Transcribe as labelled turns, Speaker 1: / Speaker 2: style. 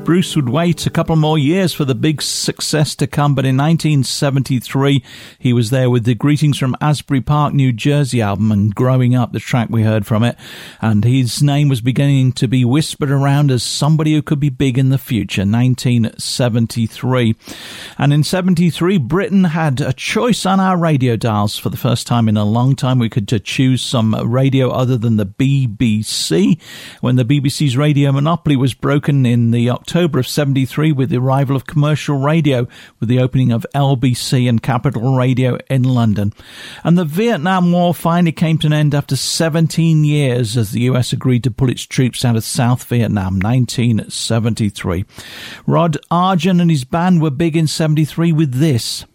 Speaker 1: Bruce would wait a couple more years for the big success to come, but in 1973 he was there with the Greetings from Asbury Park, New Jersey album and Growing Up, the track we heard from it, and his name was beginning to be whispered around as somebody who could be big in the future. 1973. And in 73 Britain had a choice on our radio dials. For the first time in a long time we could choose some radio other than the BBC, when the BBC's radio monopoly was broken in the October of 73 with the arrival of commercial radio, with the opening of LBC and Capital Radio in London. And the Vietnam War finally came to an end after 17 years as the US agreed to pull its troops out of South Vietnam. 1973. Rod Argent and his band were big in 73 with this.